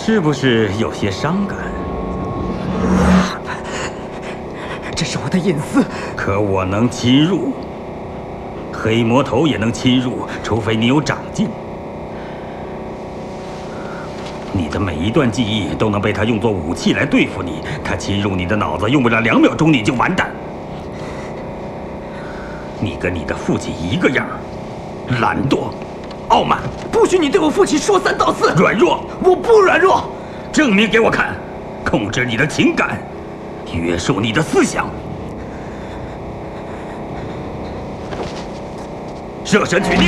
是不是有些伤感？ 这是我的隐私。 可我能侵入，黑魔头也能侵入，除非你有长进。你的每一段记忆都能被他用作武器来对付你，他侵入你的脑子，用不了2秒钟你就完蛋。你跟你的父亲一个样，懒惰、傲慢。 不许你对我父亲说3道4。 软弱， 我不软弱。 证明给我看，控制你的情感，约束你的思想。设身取地。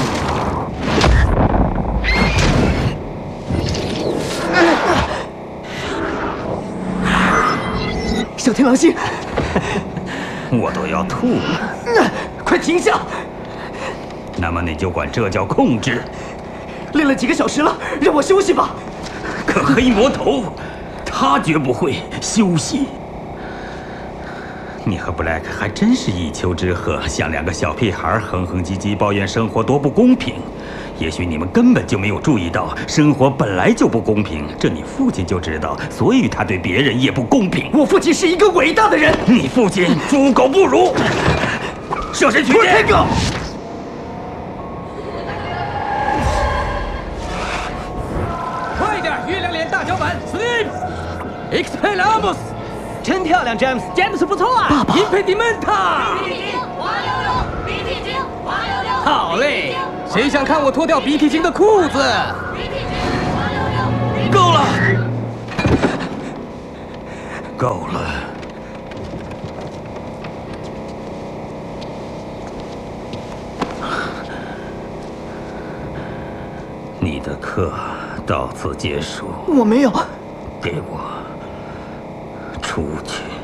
小天狼星， 我都要吐了。 快停下！ 那么你就管这叫控制？ 练了几个小时了，让我休息吧。 可黑魔头，他绝不会休息。你和布莱克还真是一丘之貉，像2个小屁孩哼哼唧唧抱怨生活多不公平。也许你们根本就没有注意到，生活本来就不公平，这你父亲就知道，所以他对别人也不公平。 我父亲是一个伟大的人。 你父亲猪狗不如。设身处地。 快点，月亮脸大脚板 ，Sleep，Expelliarmus， 真漂亮 ，James 不错啊。 爸爸 ，Impedimenta， 鼻涕精，滑溜溜，鼻涕精，滑溜溜。 好嘞，谁想看我脱掉鼻涕精的裤子？ 鼻涕精，滑溜溜。 够了，够了。你的课到此结束。 我没有。 给我出去。